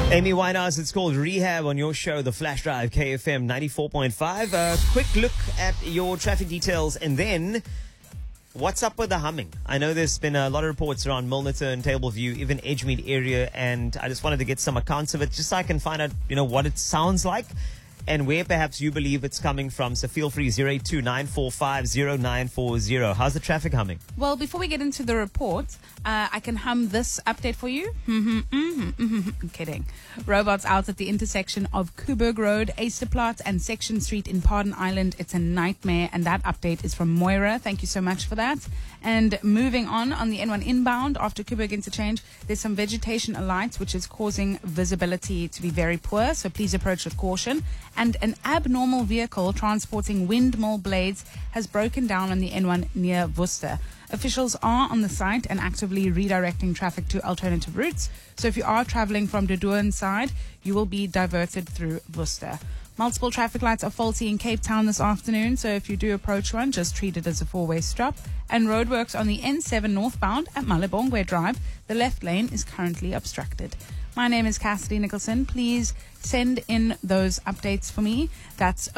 Amy Winehouse, it's called Rehab on your show, The Flash Drive, KFM 94.5. A quick look at your traffic details and then what's up with the humming? I know there's been a lot of reports around Milnerton, Tableview, even Edgemead area, and I just wanted to get some accounts of it just so I can find out, what it sounds like and where perhaps you believe it's coming from. So feel free, 082-945-0940. How's the traffic humming? Well, before we get into the report, I can hum this update for you. I'm kidding. Robots out at the intersection of Coburg Road, Easterplaat and Section Street in Pardon Island. It's a nightmare, and that update is from Moira. Thank you so much for that. And moving on the N1 inbound after Coburg interchange, there's some vegetation alight, which is causing visibility to be very poor, so please approach with caution. And an abnormal vehicle transporting windmill blades has broken down on the N1 near Worcester. Officials are on the site and actively redirecting traffic to alternative routes. So if you are traveling from the Doorn side, you will be diverted through Worcester. Multiple traffic lights are faulty in Cape Town this afternoon, so if you do approach one, just treat it as a four-way stop. And roadworks on the N7 northbound at Malebongwe Drive. The left lane is currently obstructed. My name is Cassidy Nicholson. Please send in those updates for me. That's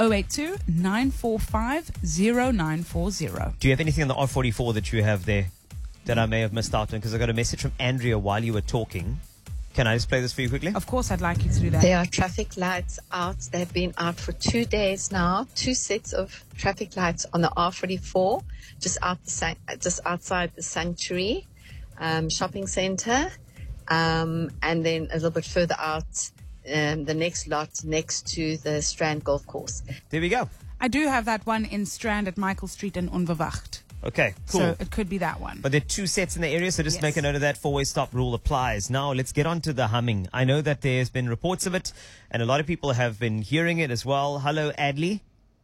082-945-0940. Do you have anything on the R44 that you have there that I may have missed out on? Because I got a message from Andrea while you were talking. Can I just play this for you quickly? Of course, I'd like you to do that. There are traffic lights out. They've been out for 2 days now. 2 sets of traffic lights on the R44, just outside the Sanctuary shopping centre. And then a little bit further out, the next lot next to the Strand Golf Course. There we go. I do have that one in Strand at Michael Street and Onverwacht. Okay, cool. So it could be that one. But there are 2 sets in the area, so just make a note of that. Four-way stop rule applies. Now, let's get on to the humming. I know that there's been reports of it, and a lot of people have been hearing it as well. Hello, Adley.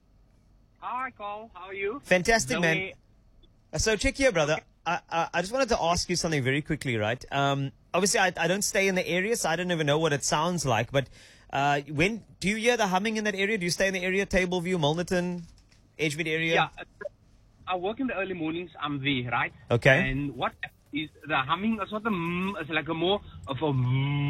Hi, Carl. How are you? Fantastic, man. So check here, brother. I just wanted to ask you something very quickly, right? Obviously, I don't stay in the area, so I don't even know what it sounds like. But when do you hear the humming in that area? Do you stay in the area, Tableview, Milnerton, Edgemead area? Yeah, I work in the early mornings. I'm there, right? Okay. And what is the humming? It's not a it's like a more of a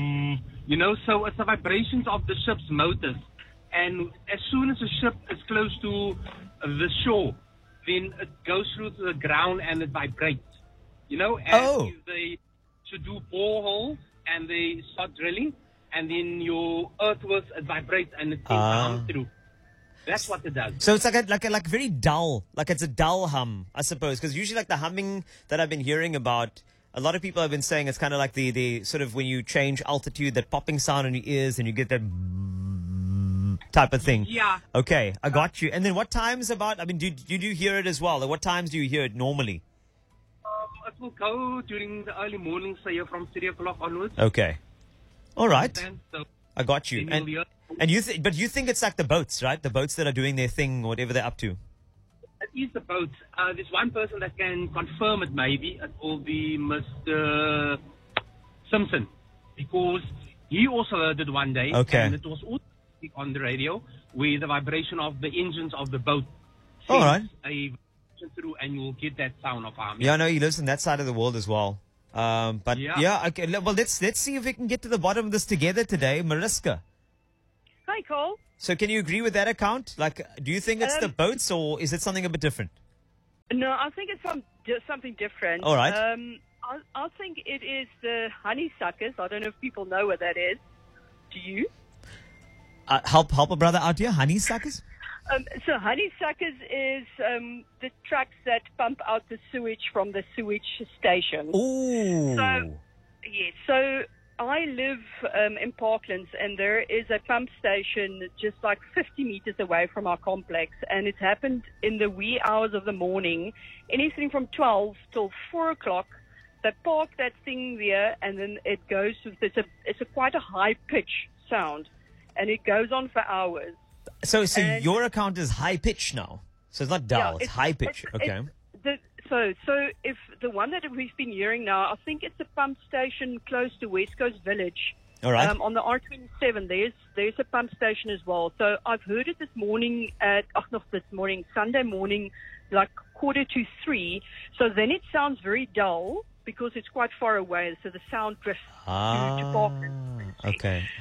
So it's the vibrations of the ship's motors. And as soon as the ship is close to the shore, then it goes through to the ground and it vibrates. And if they should do boreholes and they start drilling, and then your earthworks, it vibrates and it can hum through. That's what it does. So it's like very dull, like it's a dull hum, I suppose, because usually like the humming that I've been hearing about, a lot of people have been saying it's kind of like the sort of when you change altitude, that popping sound in your ears and you get that type of thing. Yeah. Okay, I got you. And then what times about, do you hear it as well? Like what times do you hear it normally? It will go during the early morning, say from 3 o'clock onwards. Okay. All right. So I got you. And you think it's like the boats, right? The boats that are doing their thing, whatever they're up to. It is the boats. There's one person that can confirm it. Maybe it will be Mr. Simpson, because he also heard it one day. Okay. And it was also on the radio where the vibration of the engines of the boat. All right. A through, and you'll get that sound of humming. Yeah, I know he lives in that side of the world as well. But yeah, okay. Well, let's see if we can get to the bottom of this together today, Mariska. Hi, Cole. So can you agree with that account? Like, do you think it's the boats or is it something a bit different? No, I think it's something different. All right. I think it is the honeysuckers. I don't know if people know what that is. Do you? Help a brother out here. Honeysuckers? So honeysuckers is the trucks that pump out the sewage from the sewage station. Ooh. So I live in Parklands, and there is a pump station just like 50 meters away from our complex, and it's happened in the wee hours of the morning, anything from 12 till 4 o'clock. They park that thing there, and then it goes to, it's a quite a high pitch sound, and it goes on for hours. So your account is high pitch now. So it's not dull, it's high pitch. Okay. So if the one that we've been hearing now, I think it's a pump station close to West Coast Village. All right. On the R27, there's a pump station as well. So I've heard it this morning Sunday morning, like 2:45. So then it sounds very dull because it's quite far away. So the sound drifts to Parklands. Okay.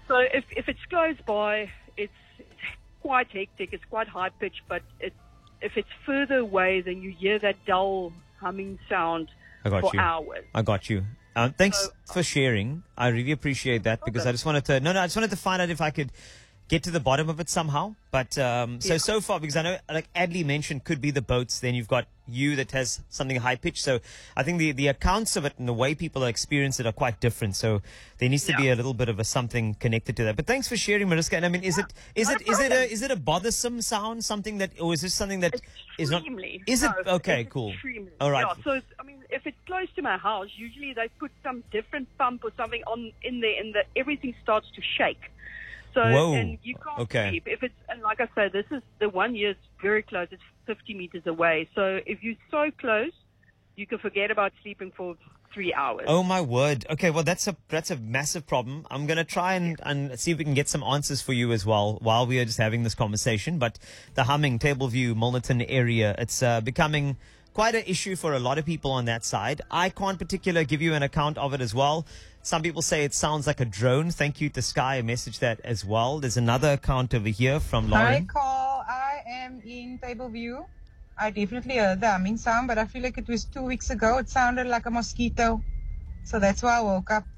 So if it's close by, it's quite hectic. It's quite high pitched, but if it's further away, then you hear that dull humming sound for hours. I got you. Thanks for sharing. I really appreciate that because I just wanted to. I just wanted to find out if I could get to the bottom of it somehow. But so far, because I know, like Adley mentioned, could be the boats. Then you've got you that has something high pitched. So I think the accounts of it and the way people experience it are quite different. So there needs to be a little bit of a something connected to that. But thanks for sharing, Mariska. And I mean, is it a bothersome sound? Something that, or is this something that is not? Is it okay? Cool. Extremely. All right. Yeah, so I mean, if it's close to my house, usually they put some different pump or something in there, and everything starts to shake. So, and you can't sleep. If it's, and like I said, this is the 1 year is very close. It's 50 meters away. So if you're so close, you can forget about sleeping for 3 hours. Oh my word. Okay, well that's a massive problem. I'm gonna try and see if we can get some answers for you as well while we are just having this conversation. But the humming, Tableview, Milnerton area, it's becoming quite an issue for a lot of people on that side. I can't particularly give you an account of it as well. Some people say it sounds like a drone. Thank you to Sky. I messaged that as well. There's another account over here from Lauren. Hi, Carl. I am in Tableview. I definitely heard the humming sound, but I feel like it was 2 weeks ago. It sounded like a mosquito. So that's why I woke up.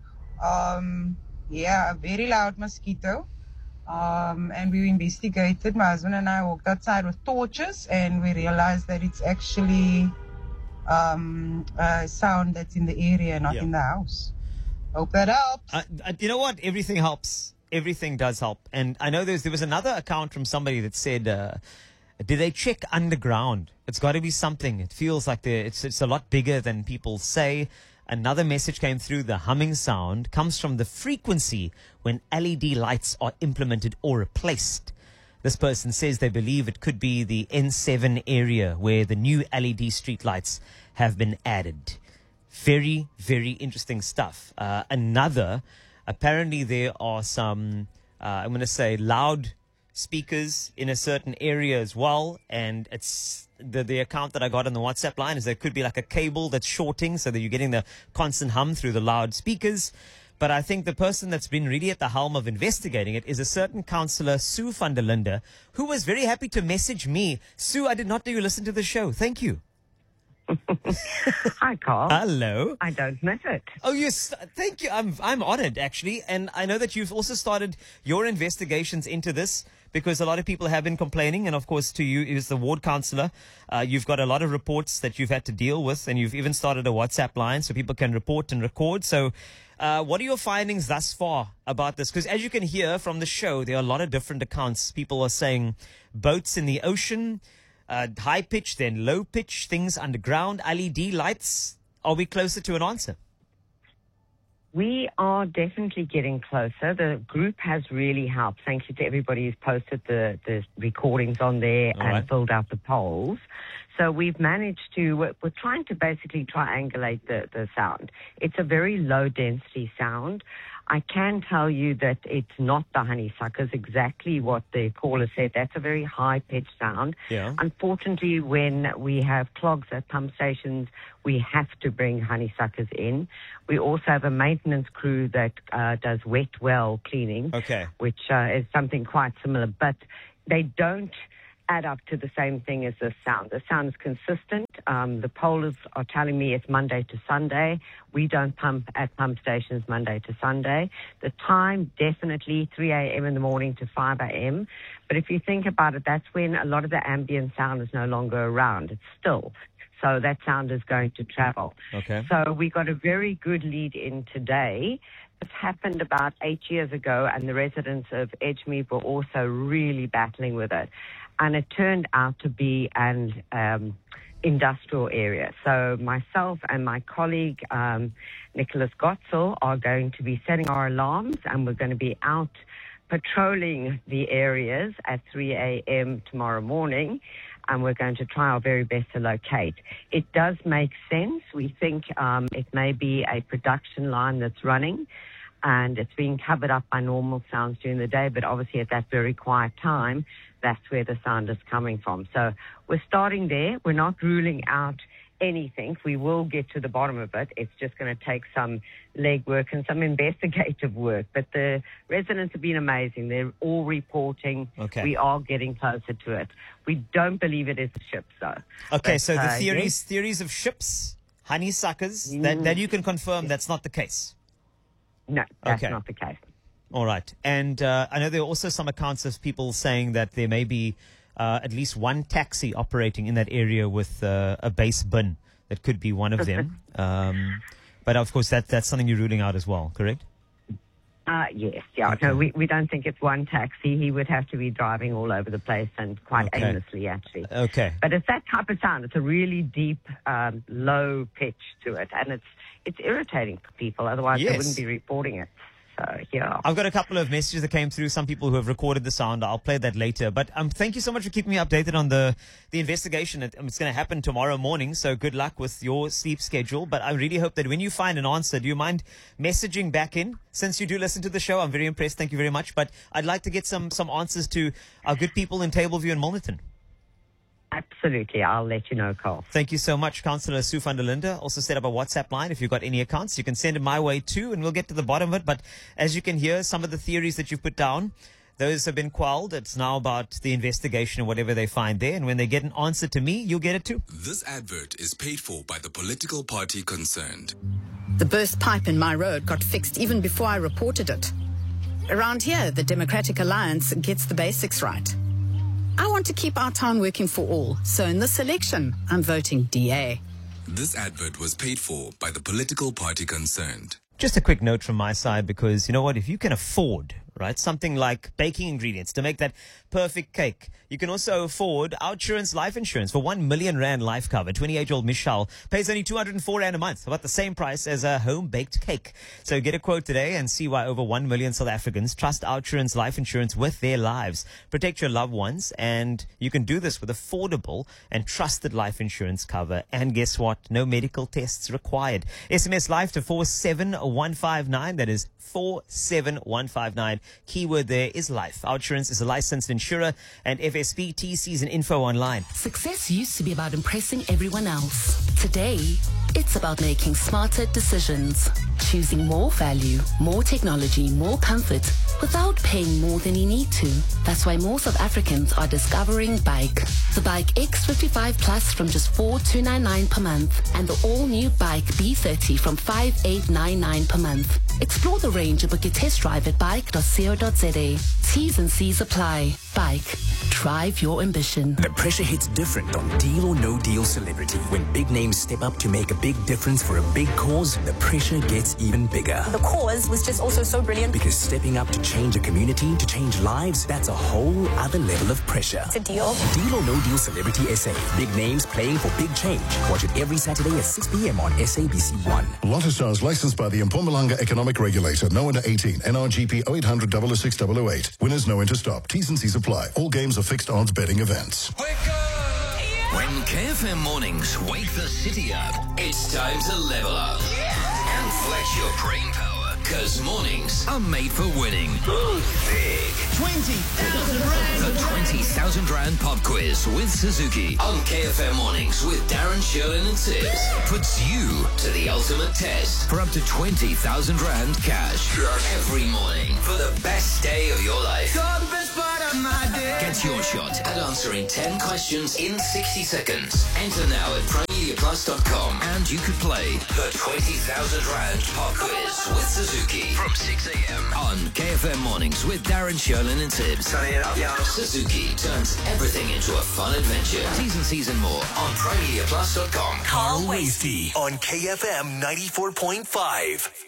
A very loud mosquito. And we investigated. My husband and I walked outside with torches, and we realized that it's actually a sound that's in the area, not in the house. Hope that helps. You know what? Everything helps. Everything does help. And I know there was another account from somebody that said, did they check underground? It's got to be something. It feels like it's a lot bigger than people say. Another message came through. The humming sound comes from the frequency when LED lights are implemented or replaced. This person says they believe it could be the N7 area where the new LED street lights have been added. Very, very interesting stuff. Apparently there are some, I'm going to say, loud speakers in a certain area as well. And it's the account that I got on the WhatsApp line is there could be like a cable that's shorting so that you're getting the constant hum through the loud speakers. But I think the person that's been really at the helm of investigating it is a certain councillor, Sue van der Linde, who was very happy to message me. Sue, I did not know you listened to the show. Thank you. Hi, Carl. Hello. I don't miss it. Oh, yes. Thank you. I'm honored, actually. And I know that you've also started your investigations into this because a lot of people have been complaining. And, of course, to you as the ward councillor, you've got a lot of reports that you've had to deal with. And you've even started a WhatsApp line so people can report and record. So what are your findings thus far about this? Because as you can hear from the show, there are a lot of different accounts. People are saying boats in the ocean, high pitch, then low pitch, things underground, LED lights. Are we closer to an answer? We are definitely getting closer. The group has really helped. Thank you to everybody who's posted the recordings on there and filled out the polls. So we've managed to, we're trying to basically triangulate the sound. It's a very low density sound. I can tell you that it's not the honeysuckers, exactly what the caller said. That's a very high-pitched sound. Yeah. Unfortunately, when we have clogs at pump stations, we have to bring honeysuckers in. We also have a maintenance crew that does wet well cleaning, which is something quite similar. But they don't add up to the same thing as the sound. The sound is consistent. The pollers are telling me it's Monday to Sunday. We don't pump at pump stations Monday to Sunday. The time, definitely 3 a.m. in the morning to 5 a.m. But if you think about it, that's when a lot of the ambient sound is no longer around. It's still. So that sound is going to travel. Okay. So we got a very good lead in today. This happened about 8 years ago, and the residents of Edgemead were also really battling with it. And it turned out to be an industrial area. So myself and my colleague, Nicholas Gotzel, are going to be setting our alarms, and we're going to be out patrolling the areas at 3 a.m. tomorrow morning, and we're going to try our very best to locate. It does make sense. We think it may be a production line that's running, and it's being covered up by normal sounds during the day, but obviously at that very quiet time, that's where the sound is coming from. So we're starting there. We're not ruling out anything. We will get to the bottom of it. It's just going to take some legwork and some investigative work. But the residents have been amazing. They're all reporting. Okay. We are getting closer to it. We don't believe it is a ship, though. Okay, But, so the yes. theories of ships, honeysuckers, that you can confirm that's not the case. No, that's Okay. not the case. All right. And I know there are also some accounts of people saying that there may be at least one taxi operating in that area with a base bin. That could be one of them. But of course, that's something you're ruling out as well, correct? Yes, yeah. Okay. No, we don't think it's one taxi. He would have to be driving all over the place and quite Okay. aimlessly, actually. Okay. But it's that type of sound. It's a really deep, low pitch to it, and it's irritating for people. Otherwise, Yes. they wouldn't be reporting it. So yeah. I've got a couple of messages that came through. Some people who have recorded the sound. I'll play that later. But thank you so much for keeping me updated on the investigation. It's going to happen tomorrow morning. So good luck with your sleep schedule. But I really hope that when you find an answer, do you mind messaging back in? Since you do listen to the show, I'm very impressed. Thank you very much. But I'd like to get some answers to our good people in Tableview and Milnerton. Absolutely. I'll let you know, Carl. Thank you so much, Councillor Sue van der Linde. Also set up a WhatsApp line. If you've got any accounts, you can send it my way too, and we'll get to the bottom of it. But as you can hear, some of the theories that you've put down, those have been quelled. It's now about the investigation and whatever they find there. And when they get an answer to me, you'll get it too. This advert is paid for by the political party concerned. The burst pipe in my road got fixed even before I reported it. Around here, the Democratic Alliance gets the basics right. I want to keep our town working for all, so in this election, I'm voting DA. This advert was paid for by the political party concerned. Just a quick note from my side, because you know what? If you can afford, right, something like baking ingredients to make that perfect cake, you can also afford OUTsurance life insurance for 1 million rand life cover. 28-year-old Michelle pays only 204 rand a month, about the same price as a home-baked cake. So get a quote today and see why over 1 million South Africans trust OUTsurance life insurance with their lives. Protect your loved ones, and you can do this with affordable and trusted life insurance cover. And guess what? No medical tests required. SMS life to 47159. That is 47159. Keyword there is life. OUTsurance is a licensed insurer, and FSP TCs and info online. Success used to be about impressing everyone else. Today, it's about making smarter decisions. Choosing more value, more technology, more comfort, without paying more than you need to. That's why more South Africans are discovering Bike. The Bike X55 Plus from just 4,299 per month, and the all-new Bike B30 from 5,899 per month. Explore the range and book your test drive at bike.co.za. T's and C's apply. Bike. Drive your ambition. The pressure hits different on Deal or No Deal Celebrity. When big names step up to make a big difference for a big cause, the pressure gets even bigger. The cause was just also so brilliant. Because stepping up to change a community, to change lives, that's a whole other level of pressure. It's a deal. Deal or No Deal Celebrity SA. Big names playing for big change. Watch it every Saturday at 6 p.m. on SABC1. Lotto Stars licensed by the Mpumalanga Economic Regulator. No under 18. NRGP 0800 006 008. Winners know when to stop. T's and C's apply. All games are fixed odds betting events. When KFM Mornings wake the city up, it's time to level up and flex your brain power, because mornings are made for winning. Big. 20,000 Rand. The 20,000 Rand Pop Quiz with Suzuki on KFM Mornings with Darren, Sherlin and Tibbs puts you to the ultimate test for up to 20,000 Rand cash every morning for the best day of your life. Get your shot at answering 10 questions in 60 seconds. Enter now at PrimeMediaPlus.com and you could play the 20,000 Rand Pop Quiz with Suzuki from 6 a.m. on KFM Mornings with Darren, Sherlin and Tibbs. Turning it up, yeah. Suzuki turns everything into a fun adventure. T's and C's and more on PrimeMediaPlus.com. Carl Wasty on KFM 94.5.